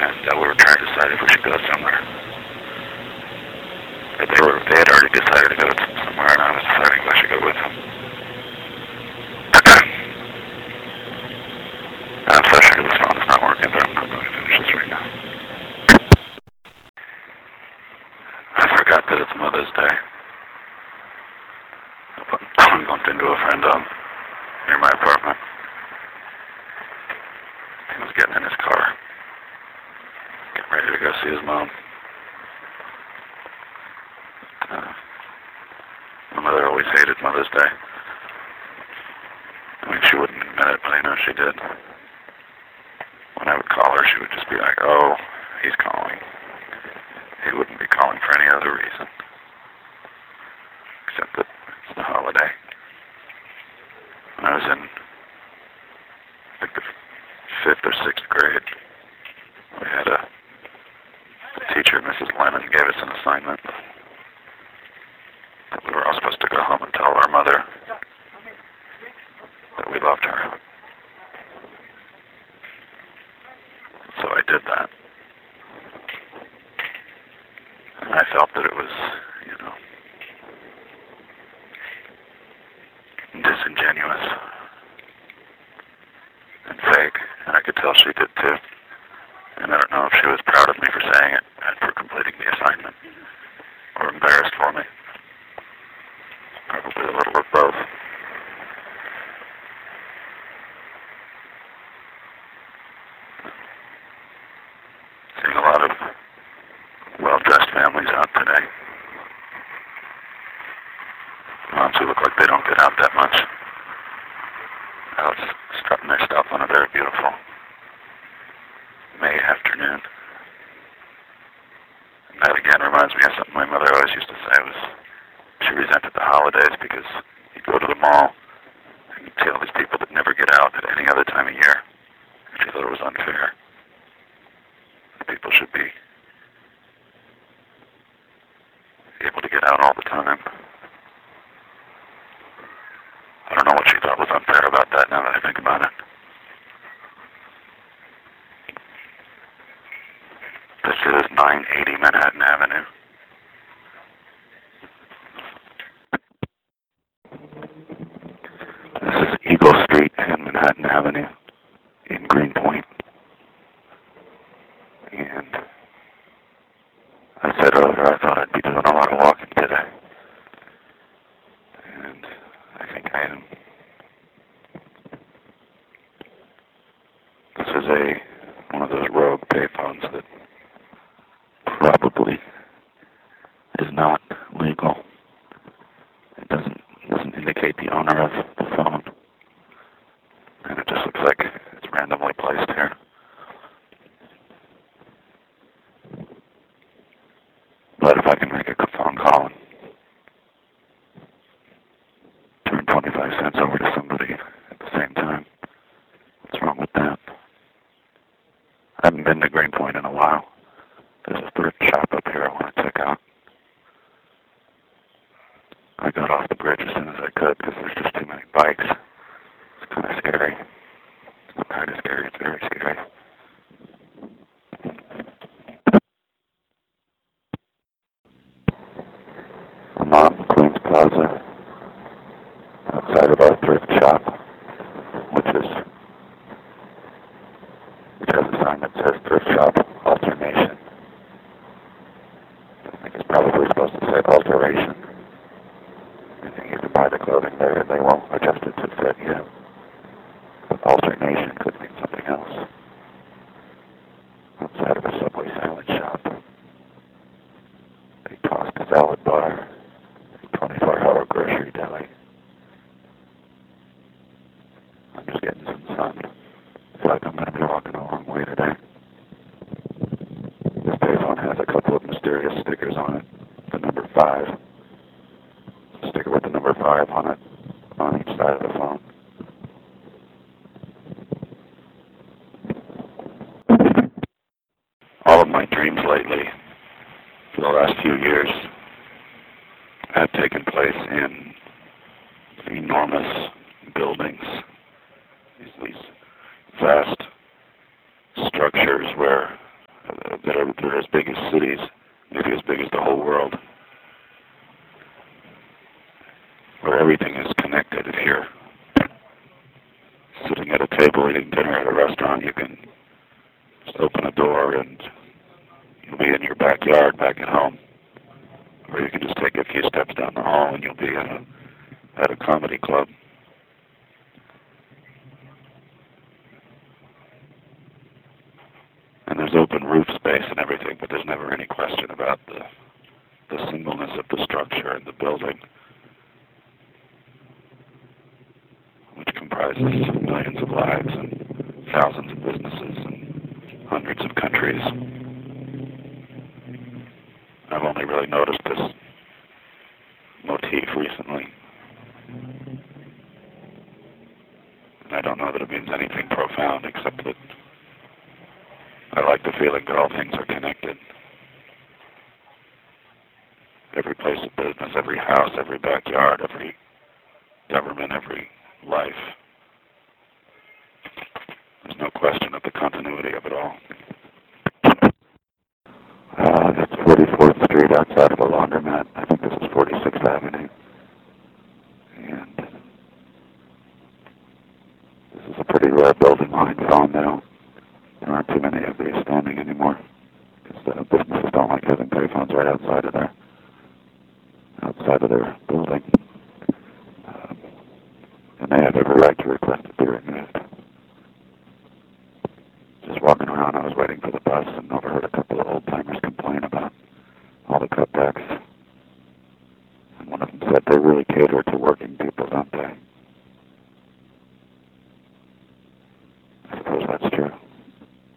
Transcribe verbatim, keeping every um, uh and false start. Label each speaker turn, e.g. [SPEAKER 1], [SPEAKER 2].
[SPEAKER 1] and uh, we were trying to decide if we should go somewhere. But they were they had already decided to go somewhere, and I was deciding if I should go with them. I'm frustrated this phone is not working, but I'm not going to finish this right now. I forgot that it's Mother's Day. I bumped into a friend um, near my apartment. He was getting in his car, getting ready to go see his mom. Uh, my mother always hated Mother's Day. I mean, she wouldn't admit it, but I know she did. When I would call her, she would just be like, oh, he's calling. He wouldn't be calling for any other reason. Except that it's the holiday. When I was in, I think, the fifth or sixth grade, we had a, a teacher, Missus Lennon, gave us an assignment that we were all supposed to go home and tell our mother that we loved her. So I did that. And I felt that it was, you know, disingenuous and fake, and I could tell she did too. And I don't know if she was proud of me for saying it and for completing the assignment, or embarrassed for me. Probably a little of both. Seeing a lot of well-dressed families out today. Moms who look like they don't get out that much. Out strutting their stuff on a very beautiful May afternoon. And that again reminds me of something my mother always used to say was she resented the holidays because you go to the mall and you see all these people that never get out at any other time of year. And she thought it was unfair. People should be able to get out all the time. I don't know what she thought was unfair about that now that I think about it. This is nine eighty Manhattan Avenue. This is Eagle Street and Manhattan Avenue in Greenpoint. And I said earlier I thought I'd be doing a lot of walking today. And I think I am. This is a one of those rogue payphones that probably is not legal. It doesn't doesn't indicate the owner of the phone. And it just looks like it's randomly placed here. But if I can make a phone call and turn twenty-five cents over to somebody at the same time, what's wrong with that? I haven't been to Greenpoint in a while. There's a thrift shop up here I want to check out. I got off the bridge as soon as I could because there's just too many bikes. It's kind of scary. It's not kind of scary, it's very scary. I'm on Queens Plaza, outside of our thrift shop, which is which has a sign that says Thrift Shop Alternation. I think it's probably supposed to say alteration. I think you can buy the clothing there and they won't adjust it to fit you. But alternation could mean something else. Outside of a Subway salad shop, a Tosca salad bar, twenty-four hour grocery deli. I'm just getting some sun. I feel like I'm going to be walking a long way today. This payphone has a couple of mysterious stickers on it. The number five. A sticker with the number five on it, on each side of the phone. All of my dreams lately, for the last few years, have taken place in enormous buildings, these, these vast structures where uh, that are, that are as big as cities, maybe as big as the whole world, where everything is connected. If you're sitting at a table eating dinner at a restaurant, you can just open a door and you'll be in your backyard back at home. Or you can just take a few steps down the hall and you'll be at a, at a comedy club. And there's open roof space and everything, but there's never any question about the, the singleness of the structure and the building, which comprises millions of lives and thousands of businesses and hundreds of countries. I've only really noticed this motif recently. And I don't know that it means anything profound, except that I like the feeling that all things are connected. Every place of business, every house, every backyard, every government, every life. There's no question of the continuity of it all. Uh, that's forty-fourth Street outside of a laundromat. I think this is forty-sixth Avenue. And this is a pretty rare building behind Sawmill. There aren't too many of these standing anymore, because the businesses don't like having payphones right outside of their outside of their building. Um, and they have every right to request it be removed. Just walking around, I was waiting for the bus and overheard a couple of old-timers complain about all the cutbacks. And one of them said, they really cater to working people, don't they?